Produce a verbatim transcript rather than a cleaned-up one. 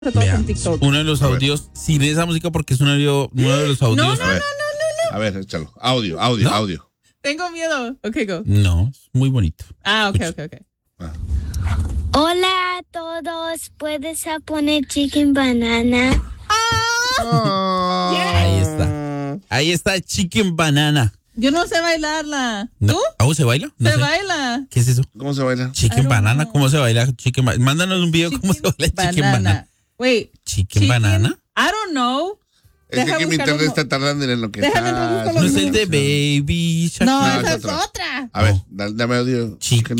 Vea, en TikTok. uno de los audios, sin esa música porque es uno de, uno de los audios. No, no, A ver, no, no, a ver, échalo. Audio, audio, ¿No? audio. Tengo miedo. Ok, go. No, es muy bonito. Ah, ok, ok, ok. Ah. Hola a todos, ¿puedes a poner Chicken Banana? Ahí está. Ahí está Chicken Banana. Yo no sé bailarla. No, ¿Tú? ¿aún se baila? No Se sé. baila. ¿Qué es eso? ¿Cómo se baila? I Chicken don't Banana, know. ¿cómo se baila? Chicken ba- Mándanos un video cómo se baila Chicken Banana. Wait. Chicken Banana. I don't know. Es Deja que mi buscarlo. internet está tardando en lo que Déjame está. introduzco No es los el de Baby Shark. No, No, esa es es otra. otra. A ver, Oh. dale- dame audio. Chicken